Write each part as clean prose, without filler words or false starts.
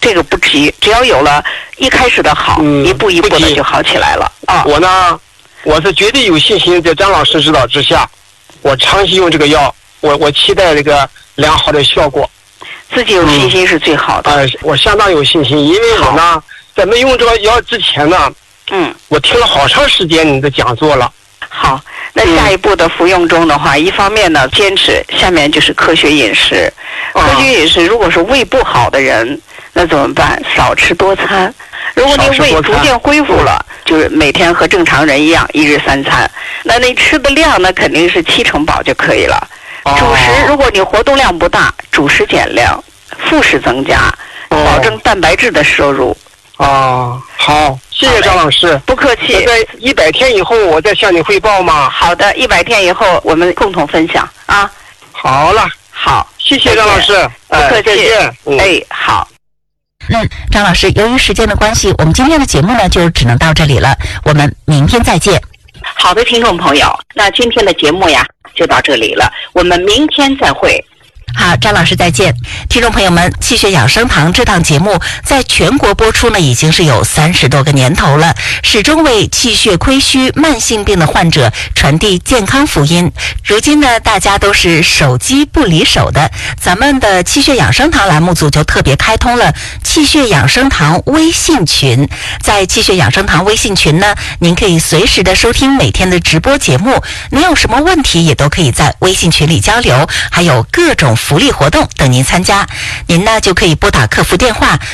这个不急，只要有了一开始的好，一步一步的就好起来了啊。 我呢，我是绝对有信心，在张老师指导之下，我长期用这个药，我期待这个良好的效果。 自己有信心是最好的。 我相当有信心，因为我呢，在没用这个药之前呢，我听了好长时间你的讲座了。 好，那下一步的服用中的话，一方面呢坚持，下面就是科学饮食。科学饮食，如果是胃不好的人，那怎么办？少吃多餐。如果你胃逐渐恢复了，就是每天和正常人一样，一日3餐。那你吃的量呢，肯定是7成饱就可以了。主食，如果你活动量不大，主食减量，副食增加，保证蛋白质的摄入。 好，谢谢张老师。 不客气。 在100天以后，我再向你汇报吗？ 好的，100天以后我们共同分享啊。 好了， 好， 谢谢张老师。 不客气。 再见。 好。 张老师，由于时间的关系，我们今天的节目呢就只能到这里了，我们明天再见。 好的，听众朋友，那今天的节目呀就到这里了，我们明天再会。 好，张老师再见。听众朋友们，气血养生堂这档节目在全国播出呢，已经是有30多个年头了，始终为气血亏虚慢性病的患者传递健康福音。如今呢，大家都是手机不离手的，咱们的气血养生堂栏目组就特别开通了气血养生堂微信群。在气血养生堂微信群呢，您可以随时的收听每天的直播节目，您有什么问题也都可以在微信群里交流，还有各种福利活动等您参加。您呢就可以拨打客服电话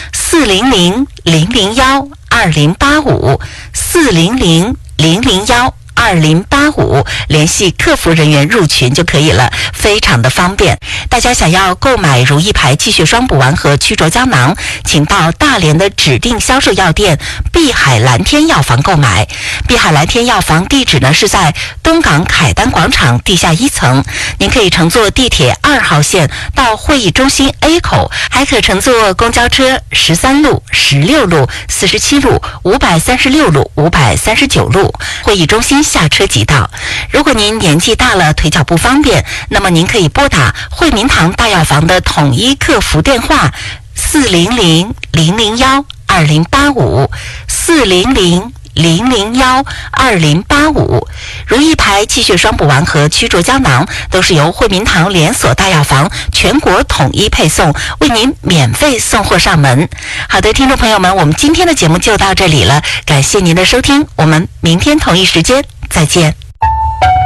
400-001-2085，400-001-2085，联系客服人员入群就可以了，非常的方便。大家想要购买如意牌气血双补丸和曲浊胶囊，请到大连的指定销售药店碧海蓝天药房购买。碧海蓝天药房地址呢是在东港凯丹广场地下1层，您可以乘坐地铁2号线到会议中心 A 口，还可乘坐公交车13路、16路、47路、536路、539路，会议中心下车即到。如果您年纪大了，腿脚不方便，那么您可以拨打惠民堂大药房的统一客服电话400-001-2085，400-001-2085。如意牌气血双补丸和曲浊胶囊都是由惠民堂连锁大药房全国统一配送，为您免费送货上门。好的，听众朋友们，我们今天的节目就到这里了，感谢您的收听，我们明天同一时间再见。